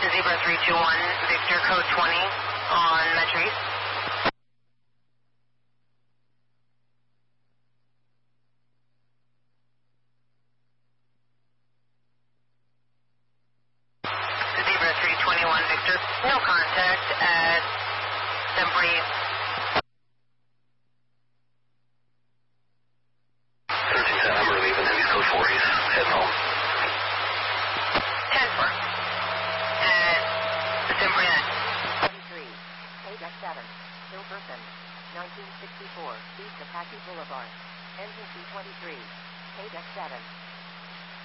Zebra 321, Victor code 20 on Metro East. Zebra 321, Victor, no contact at Sempri. 1310, I'm relieving him. He's code 4. He's heading home. 10-4 at Sempri 23, KDEC 7, Hilperson, 1964, East Apache Boulevard. Engine C23, KDEC 7.